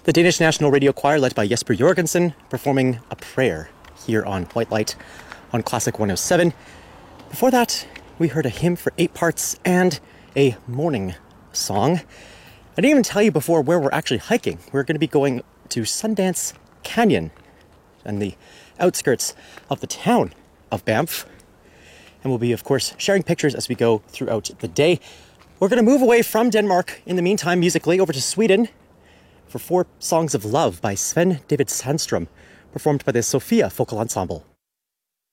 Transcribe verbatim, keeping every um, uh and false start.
The Danish National Radio Choir, led by Jesper Jorgensen, performing a prayer here on White Light on Classic one oh seven. Before that, we heard a hymn for eight parts and a morning song. I didn't even tell you before where we're actually hiking. We're going to be going to Sundance Canyon and the outskirts of the town of Banff. And we'll be, of course, sharing pictures as we go throughout the day. We're going to move away from Denmark in the meantime, musically, over to Sweden for four songs of love by Sven David Sandström, performed by the Sofia Vocal Ensemble.